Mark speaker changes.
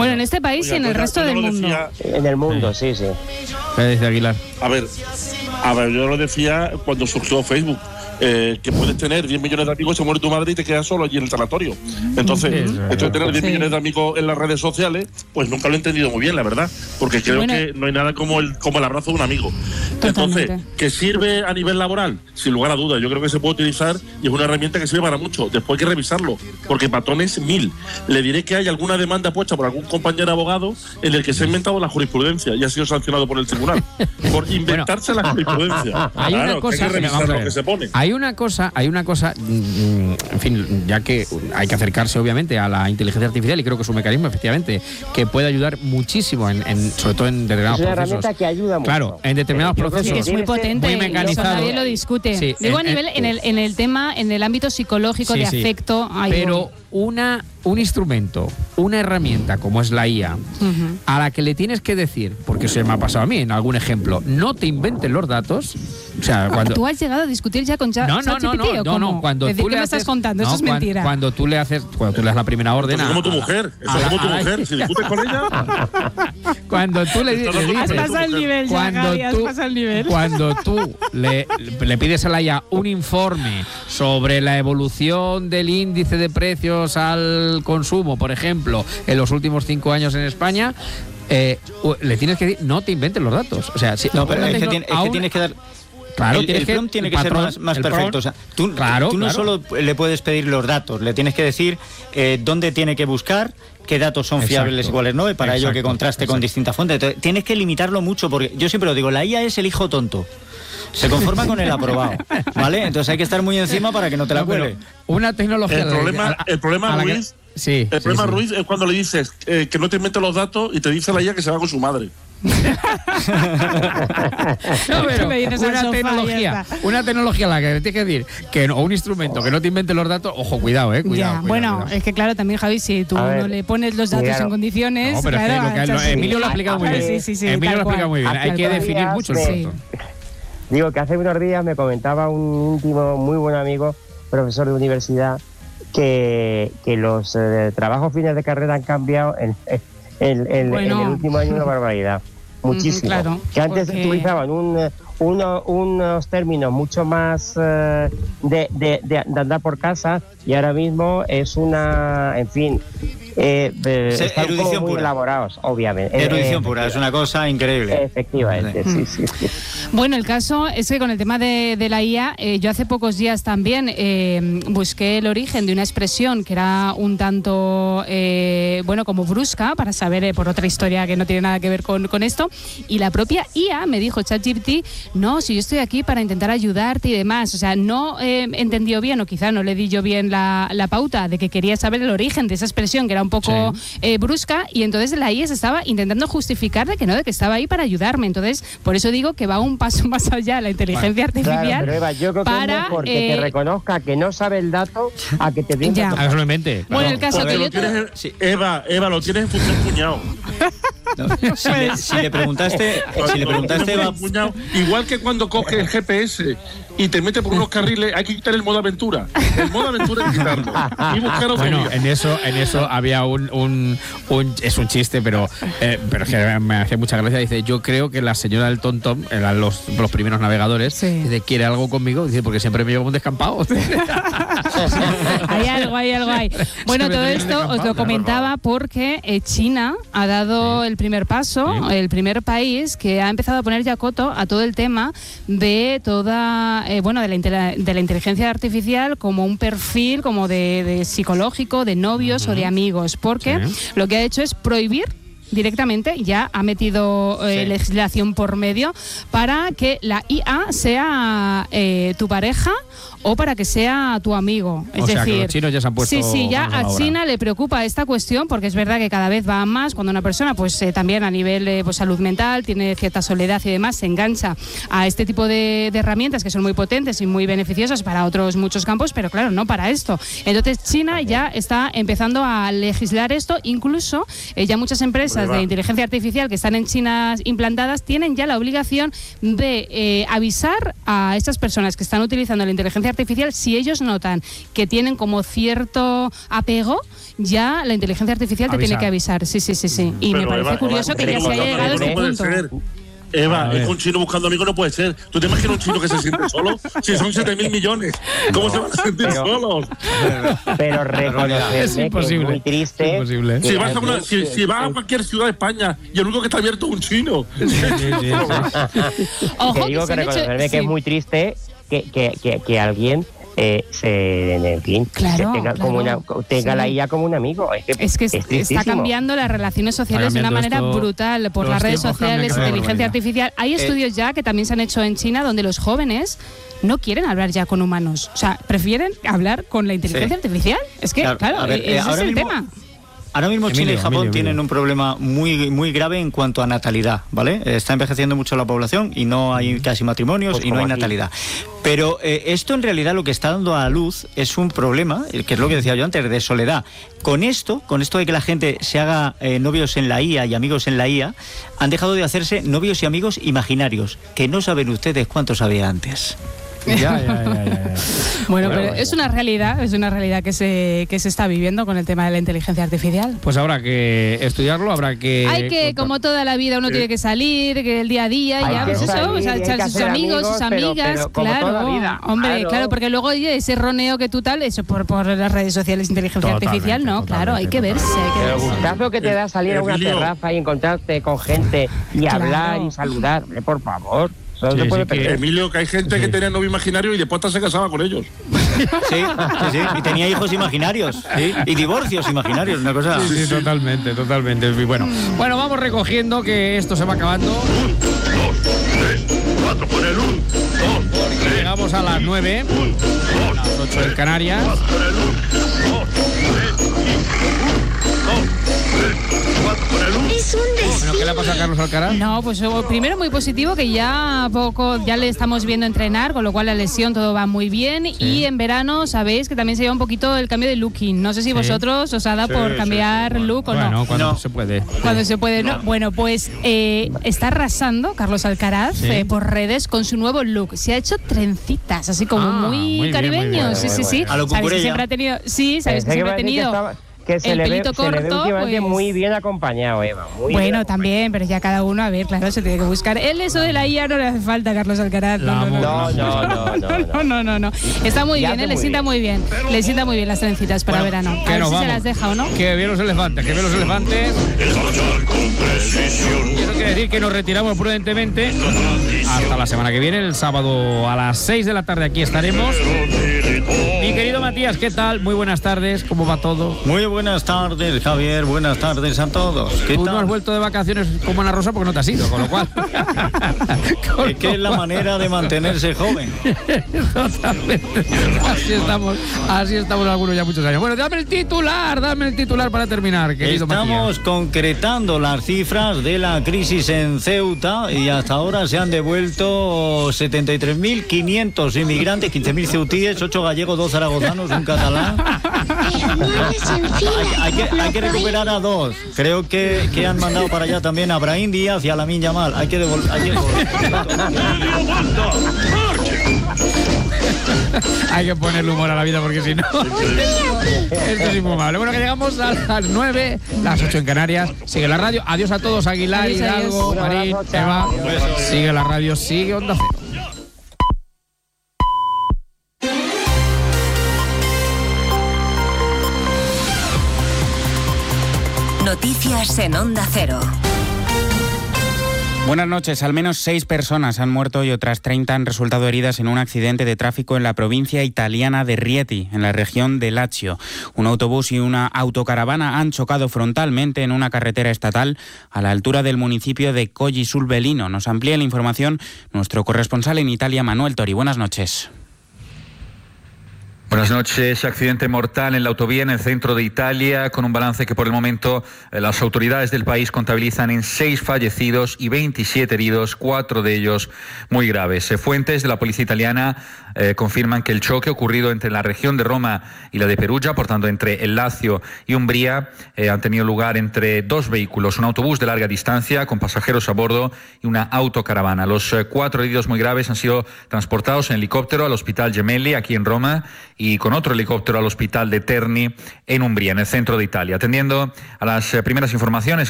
Speaker 1: Bueno, en este país y en el resto del mundo.
Speaker 2: En el mundo, sí.
Speaker 3: ¿Qué dice Aguilar?
Speaker 4: A ver, yo lo decía cuando surgió Facebook. Que puedes tener 10 millones de amigos, se muere tu madre y te quedas solo allí en el sanatorio. Entonces, esto de tener 10 millones de amigos en las redes sociales, pues nunca lo he entendido muy bien, la verdad. Porque creo que no hay nada como el abrazo de un amigo.
Speaker 1: Totalmente.
Speaker 4: Entonces, ¿que sirve a nivel laboral? Sin lugar a dudas, yo creo que se puede utilizar y es una herramienta que sirve para mucho. Después hay que revisarlo, porque patones 1000. Le diré que hay alguna demanda puesta por algún compañero abogado en el que se ha inventado la jurisprudencia y ha sido sancionado por el tribunal por inventarse la jurisprudencia.
Speaker 3: Hay una cosa,
Speaker 4: hay que revisar lo que se pone.
Speaker 3: Hay una cosa, en fin, ya que hay que acercarse obviamente a la inteligencia artificial y creo que es un mecanismo efectivamente que puede ayudar muchísimo sobre todo en determinados procesos.
Speaker 2: Es una herramienta que ayuda mucho.
Speaker 3: Claro, en determinados procesos.
Speaker 1: Sí, que es muy potente,
Speaker 3: muy mecanizado.
Speaker 1: eso nadie lo discute.
Speaker 3: Sí,
Speaker 1: digo a nivel, en el tema, en el ámbito psicológico de afecto.
Speaker 3: Pero un instrumento, una herramienta como es la IA, a la que le tienes que decir, porque eso me ha pasado a mí en algún ejemplo, no te inventes los datos. O sea, cuando
Speaker 1: ¿tú has llegado a discutir ya con ChatGPT o cómo?
Speaker 3: No, cuando
Speaker 1: decir,
Speaker 3: tú
Speaker 1: ¿qué
Speaker 3: le
Speaker 1: me estás contando? Eso es mentira.
Speaker 3: Cuando tú le das la primera orden.
Speaker 4: Es como tu mujer. Es como tu mujer. Si discutes con ella.
Speaker 3: Cuando tú le dices.
Speaker 1: Has pasado el nivel, has pasado el nivel.
Speaker 3: Cuando tú le pides a la IA un informe sobre la evolución del índice de precios al consumo, por ejemplo, en los últimos 5 años en España, le tienes que decir, no te inventes los datos. O sea,
Speaker 5: no, pero es que tienes que dar.
Speaker 3: Claro,
Speaker 5: el prompt tiene que ser más perfecto. O sea, tú no solo le puedes pedir los datos, le tienes que decir dónde tiene que buscar, qué datos son fiables y cuáles no, y para ello que contraste con distintas fuentes. Entonces, tienes que limitarlo mucho, porque yo siempre lo digo, la IA es el hijo tonto. Se conforma con el aprobado, ¿vale? Entonces hay que estar muy encima para que no te la cuele.
Speaker 3: Una tecnología...
Speaker 4: El problema, Ruiz, Ruiz, es cuando le dices que no te inventes los datos y te dice la IA que se va con su madre.
Speaker 3: No, pero una tecnología a la que le tienes que decir o un instrumento que no te invente los datos, ojo, cuidado.
Speaker 1: Cuidado. Es que claro, también Javi, si tú no le pones los datos en condiciones,
Speaker 3: no, pero
Speaker 1: claro,
Speaker 3: Emilio lo ha explicado muy bien. Emilio lo ha explicado muy bien. Hay que definir mucho el producto.
Speaker 2: Digo que hace unos días me comentaba un íntimo, muy buen amigo, profesor de universidad, que los trabajos fines de carrera han cambiado en el último año una barbaridad. Muchísimo.
Speaker 1: Claro,
Speaker 2: que antes utilizaban unos términos mucho más de andar por casa y ahora mismo es una, en fin, están
Speaker 5: erudición
Speaker 2: muy
Speaker 5: pura.
Speaker 2: Elaborados, obviamente.
Speaker 5: Erudición pura, es una cosa increíble.
Speaker 2: Efectivamente, sí.
Speaker 1: Bueno, el caso es que con el tema de la IA, yo hace pocos días también busqué el origen de una expresión que era un tanto, como brusca, para saber por otra historia que no tiene nada que ver con esto, y la propia IA me dijo, ChatGPT, no, si yo estoy aquí para intentar ayudarte y demás, o sea, no entendió bien, o quizá no le di yo bien la pauta de que quería saber el origen de esa expresión, que era un poco brusca, y entonces la IA se estaba intentando justificar de que estaba ahí para ayudarme. Entonces, por eso digo que va un paso más allá la inteligencia artificial.
Speaker 2: Claro, pero Eva, yo creo que es mejor que te reconozca que no sabe el dato a que te diga.
Speaker 3: Absolutamente.
Speaker 1: Bueno, el caso que
Speaker 4: Eva, lo tienes en función cuñado.
Speaker 5: No, si le preguntaste Eva,
Speaker 4: igual que cuando coges el GPS y te metes por unos carriles, hay que quitar el modo aventura. El modo aventura hay que quitarlo y buscar otro.
Speaker 3: Bueno, en eso había es un chiste, pero es que me hace mucha gracia. Dice, yo creo que la señora del TomTom, eran los primeros navegadores, dice, ¿quiere algo conmigo? Dice, porque siempre me llevo un descampado.
Speaker 1: Hay algo. Bueno, todo esto os lo comentaba porque China ha dado el primer paso, el primer país que ha empezado a poner ya coto a todo el tema de toda, de la inteligencia artificial como un perfil como de psicológico, de novios o de amigos, porque lo que ha hecho es prohibir directamente, ya ha metido legislación por medio para que la IA sea tu pareja o para que sea tu amigo. Es decir,
Speaker 3: que los chinos ya se han puesto.
Speaker 1: Sí, ya a China le preocupa esta cuestión porque es verdad que cada vez va más cuando una persona, pues también a nivel salud mental, tiene cierta soledad y demás, se engancha a este tipo de herramientas que son muy potentes y muy beneficiosas para otros muchos campos, pero claro, no para esto. Entonces China ya está empezando a legislar esto, incluso ya muchas empresas estas de inteligencia artificial que están en China implantadas tienen ya la obligación de avisar a estas personas que están utilizando la inteligencia artificial si ellos notan que tienen como cierto apego, ya la inteligencia artificial te tiene que avisar. Sí. Y me parece curioso que ya se haya llegado a ese punto.
Speaker 4: Eva, es que un chino buscando amigos no puede ser. ¿Tú te imaginas un chino que se siente solo? Si son 7.000 millones, ¿cómo se van a sentir solos?
Speaker 2: Pero reconocerme
Speaker 3: es imposible,
Speaker 2: que es muy triste.
Speaker 3: Es imposible.
Speaker 4: Si vas a cualquier ciudad de España y el único que está abierto es un chino.
Speaker 1: Ojo,
Speaker 2: te digo que reconocerme que es muy triste que alguien tenga la IA como un amigo. Es que
Speaker 1: está cambiando las relaciones sociales de una manera brutal por las redes sociales, inteligencia artificial. Hay estudios ya que también se han hecho en China donde los jóvenes no quieren hablar ya con humanos. O sea, prefieren hablar con la inteligencia artificial. Es que, claro, ese es el tema.
Speaker 5: Ahora mismo China y Japón tienen un problema muy grave en cuanto a natalidad, ¿vale? Está envejeciendo mucho la población y no hay casi matrimonios y no hay natalidad. Pero esto en realidad lo que está dando a luz es un problema, que es lo que decía yo antes, de soledad. Con esto de que la gente se haga novios en la IA y amigos en la IA, han dejado de hacerse novios y amigos imaginarios, que no saben ustedes cuántos había antes.
Speaker 1: Ya. Bueno, pero es una realidad que se está viviendo con el tema de la inteligencia artificial.
Speaker 3: Pues habrá que estudiarlo,
Speaker 1: como toda la vida, uno tiene que salir, que el día a día, ya ves eso, sus amigos, sus amigas, claro, porque luego ese roneo que tú tal, eso por las redes sociales, inteligencia artificial, no, claro, hay que verse.
Speaker 2: El gustazo que te da salir a una terraza y encontrarte con gente y hablar y saludar, por favor.
Speaker 4: Emilio, que hay gente que tenía novio imaginario y después se casaba con ellos.
Speaker 5: Sí. Y tenía hijos imaginarios. ¿Sí? Y divorcios imaginarios, una cosa.
Speaker 3: Sí, totalmente. Bueno, vamos recogiendo que esto se va acabando.
Speaker 6: 1, 2, 3, 4, por el 1, 2, 3.
Speaker 3: Llegamos a las 9, las 8 en Canarias.
Speaker 6: 4 por el 1, 2, 3, 4 por el 1.
Speaker 7: Es un desfile.
Speaker 3: Bueno, ¿qué le pasa a Carlos Alcaraz?
Speaker 1: No, pues primero muy positivo, que ya le estamos viendo entrenar, con lo cual la lesión todo va muy bien. Sí. Y en verano sabéis que también se lleva un poquito el cambio de looking. No sé si vosotros os ha dado por cambiar look o no.
Speaker 3: Cuando se puede.
Speaker 1: Cuando se puede, no. Bueno, pues está arrasando Carlos Alcaraz por redes con su nuevo look. Se ha hecho trencitas, así como muy caribeño. Sí.
Speaker 5: A lo
Speaker 1: Sabéis que siempre ha tenido. Sí, sabéis que siempre ha tenido.
Speaker 2: Que se le ve últimamente muy bien acompañado, Eva.
Speaker 1: Bueno, también, pero ya cada uno, a ver, claro, se tiene que buscar. Eso de la IA no le hace falta a Carlos Alcaraz. No. Está muy bien, le sienta muy bien. Le sienta muy bien las trencitas para verano. A ver si se las deja o no.
Speaker 3: Que bien los elefantes. Y eso quiere decir que nos retiramos prudentemente hasta la semana que viene. El sábado a las 6 de la tarde aquí estaremos. Mi querido Matías, ¿qué tal? Muy buenas tardes, ¿cómo va todo?
Speaker 5: Muy buenas tardes, Javier, buenas tardes a todos.
Speaker 3: Tú no has vuelto de vacaciones como Ana Rosa porque no te has ido, con lo cual...
Speaker 5: Es que es la manera de mantenerse joven.
Speaker 3: Totalmente. Así estamos algunos ya muchos años. Bueno, dame el titular para terminar, querido
Speaker 5: Estamos
Speaker 3: Matías.
Speaker 5: Concretando las cifras de la crisis en Ceuta y hasta ahora se han devuelto 73.500 inmigrantes, 15.000 ceutíes, 8 gallegos, 2 zaragozanos, un catalán. Hay que recuperar a 2. Creo que han mandado para allá también a Brahim Díaz y a Lamine Yamal. Hay que devolver.
Speaker 3: Hay que ponerle humor a la vida porque si no esto es infumable. Bueno, que llegamos a las 9, las 8 en Canarias. Sigue la radio. Adiós a todos, Aguilar, Hidalgo, Marín, Eva. Sigue la radio, sigue Onda Cero.
Speaker 8: Noticias en Onda Cero.
Speaker 9: Buenas noches. Al menos 6 personas han muerto y otras 30 han resultado heridas en un accidente de tráfico en la provincia italiana de Rieti, en la región de Lazio. Un autobús y una autocaravana han chocado frontalmente en una carretera estatal a la altura del municipio de Colli sul Velino. Nos amplía la información nuestro corresponsal en Italia, Manuel Tori. Buenas noches.
Speaker 7: Buenas noches. Accidente mortal en la autovía en el centro de Italia, con un balance que por el momento las autoridades del país contabilizan en 6 fallecidos y 27 heridos, 4 de ellos muy graves. Fuentes de la policía italiana confirman que el choque ocurrido entre la región de Roma y la de Perugia, por tanto entre el Lacio y Umbría, han tenido lugar entre 2 vehículos, un autobús de larga distancia con pasajeros a bordo y una autocaravana. Los 4 heridos muy graves han sido transportados en helicóptero al Hospital Gemelli, aquí en Roma, y con otro helicóptero al Hospital de Terni, en Umbría, en el centro de Italia. Atendiendo a las primeras informaciones,